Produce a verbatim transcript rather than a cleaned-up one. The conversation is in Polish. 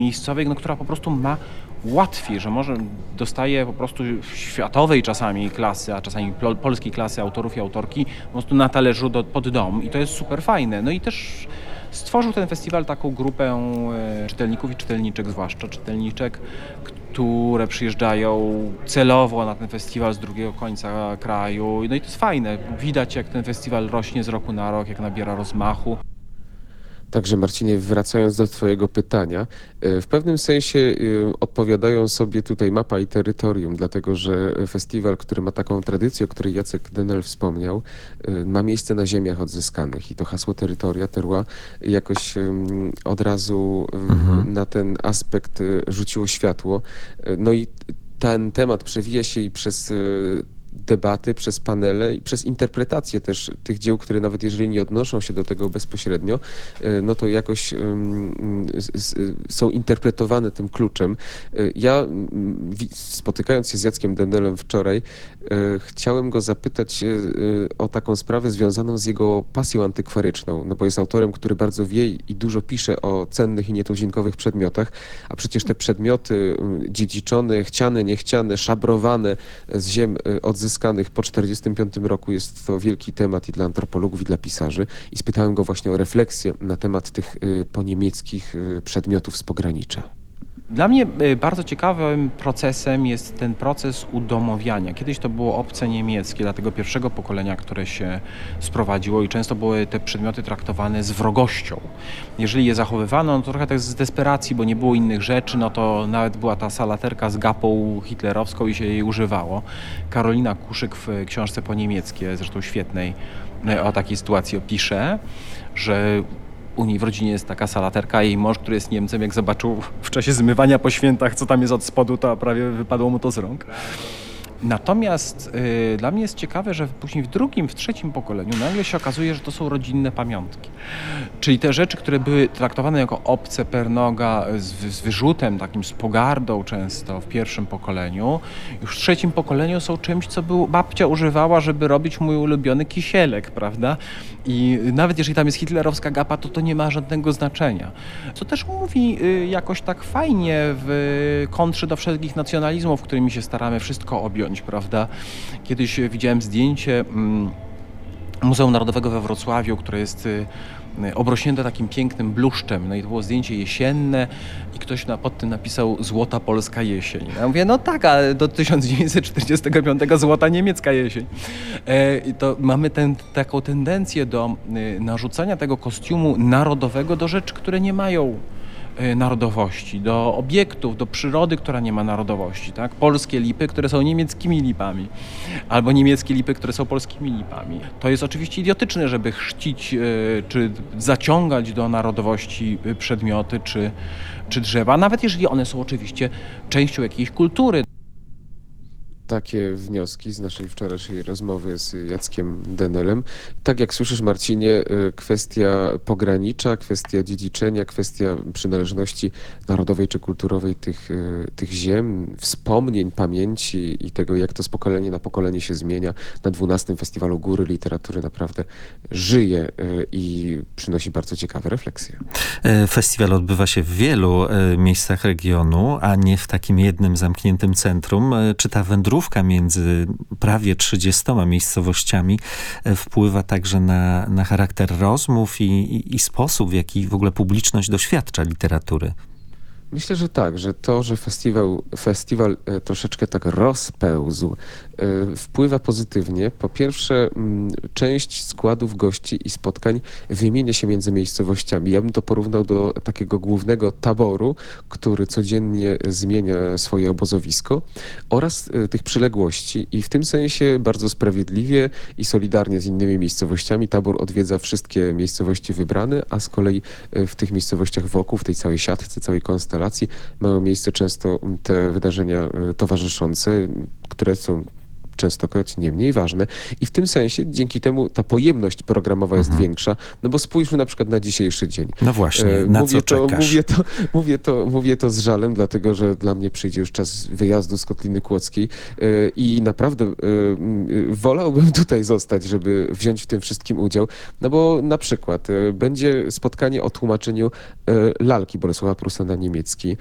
miejscowej, no, która po prostu ma łatwiej, że może dostaje po prostu światowej czasami klasy, a czasami pol- polskiej klasy autorów i autorki po prostu na talerzu do, pod dom i to jest super fajne. No i też stworzył ten festiwal taką grupę e, czytelników i czytelniczek, zwłaszcza czytelniczek, które przyjeżdżają celowo na ten festiwal z drugiego końca kraju. No i to jest fajne. Widać, jak ten festiwal rośnie z roku na rok, jak nabiera rozmachu. Także Marcinie, wracając do Twojego pytania, e, w pewnym sensie e, odpowiadają sobie tutaj mapa i terytorium, dlatego że festiwal, który ma taką tradycję, o której Jacek Denel wspomniał, e, ma miejsce na ziemiach odzyskanych i to hasło terytoria, terroir jakoś em, od razu em, Mhm. na ten aspekt e, rzuciło światło. E, No i ten temat przewija się i przez e, debaty, przez panele i przez interpretację też tych dzieł, które nawet jeżeli nie odnoszą się do tego bezpośrednio, e, no to jakoś ym, s- s- są interpretowane tym kluczem. E, Ja mm, wi- spotykając się z Jackiem Denelem wczoraj, e, chciałem go zapytać e, e, o taką sprawę związaną z jego pasją antykwaryczną, no bo jest autorem, który bardzo wie i dużo pisze o cennych i nietuzinkowych przedmiotach, a przecież te przedmioty mm, dziedziczone, chciane, niechciane, szabrowane z ziem e, odzyskanych po czterdziestym piątym roku jest to wielki temat i dla antropologów, i dla pisarzy. I spytałem go właśnie o refleksję na temat tych y, poniemieckich y, przedmiotów z pogranicza. Dla mnie y, bardzo ciekawym procesem jest ten proces udomowiania. Kiedyś to było obce niemieckie dla tego pierwszego pokolenia, które się sprowadziło i często były te przedmioty traktowane z wrogością. Jeżeli je zachowywano, no to trochę tak z desperacji, bo nie było innych rzeczy, no to nawet była ta salaterka z gapą hitlerowską i się jej używało. Karolina Kuszyk w książce po niemieckie, zresztą świetnej, y, o takiej sytuacji opisze, że u niej w rodzinie jest taka salaterka, a jej mąż, który jest Niemcem, jak zobaczył w czasie zmywania po świętach, co tam jest od spodu, to prawie wypadło mu to z rąk. Natomiast y, dla mnie jest ciekawe, że później w drugim, w trzecim pokoleniu nagle się okazuje, że to są rodzinne pamiątki. Czyli te rzeczy, które były traktowane jako obce, pernoga, z, z wyrzutem, takim z pogardą często w pierwszym pokoleniu, już w trzecim pokoleniu są czymś, co był, babcia używała, żeby robić mój ulubiony kisielek, prawda? I nawet jeżeli tam jest hitlerowska gapa, to to nie ma żadnego znaczenia. Co też mówi y, jakoś tak fajnie w kontrze do wszelkich nacjonalizmów, którymi się staramy wszystko objąć, prawda? Kiedyś y, widziałem zdjęcie mm, Muzeum Narodowego we Wrocławiu, które jest y, y, obrośnięte takim pięknym bluszczem. No i to było zdjęcie jesienne i ktoś na, pod tym napisał "Złota polska jesień". Ja mówię, no tak, a do tysiąc dziewięćset czterdziestego piątego złota niemiecka jesień. E, I to mamy ten, taką tendencję do y, narzucania tego kostiumu narodowego do rzeczy, które nie mają y, narodowości, do obiektów, do przyrody, która nie ma narodowości, tak? Polskie lipy, które są niemieckimi lipami, albo niemieckie lipy, które są polskimi lipami. To jest oczywiście idiotyczne, żeby chrzcić y, czy zaciągać do narodowości y, przedmioty czy, czy drzewa, nawet jeżeli one są oczywiście częścią jakiejś kultury. Takie wnioski z naszej wczorajszej rozmowy z Jackiem Denelem. Tak jak słyszysz, Marcinie, y, kwestia pogranicza, kwestia dziedziczenia, kwestia przynależności narodowej czy kulturowej tych, y, tych ziem, wspomnień, pamięci i tego, jak to z pokolenia na pokolenie się zmienia. Na dwunastym Festiwalu Góry Literatury naprawdę żyje y, i przynosi bardzo ciekawe refleksje. E, Festiwal odbywa się w wielu e, miejscach regionu, a nie w takim jednym zamkniętym centrum. E, Czy ta wędrówka między prawie trzydziestoma miejscowościami e, wpływa także na, na charakter rozmów i, i, i sposób, w jaki w ogóle publiczność doświadcza literatury? Myślę, że tak, że to, że festiwal, festiwal e, troszeczkę tak rozpełzł, e, wpływa pozytywnie. Po pierwsze, m, część składów gości i spotkań wymienia się między miejscowościami. Ja bym to porównał do takiego głównego taboru, który codziennie zmienia swoje obozowisko oraz e, tych przyległości i w tym sensie bardzo sprawiedliwie i solidarnie z innymi miejscowościami tabor odwiedza wszystkie miejscowości wybrane, a z kolei e, w tych miejscowościach wokół, w tej całej siatce, całej konstelacji mają miejsce często te wydarzenia e, towarzyszące, które są częstokroć nie mniej ważne. I w tym sensie dzięki temu ta pojemność programowa jest Mhm. większa, no bo spójrzmy na przykład na dzisiejszy dzień. No właśnie, E, na mówię co to, czekasz? mówię, to, mówię, to, mówię to z żalem, dlatego że dla mnie przyjdzie już czas wyjazdu z Kotliny Kłodzkiej e, i naprawdę e, m, e, wolałbym tutaj zostać, żeby wziąć w tym wszystkim udział, no bo na przykład e, będzie spotkanie o tłumaczeniu e, lalki Bolesława Prusa na niemiecki.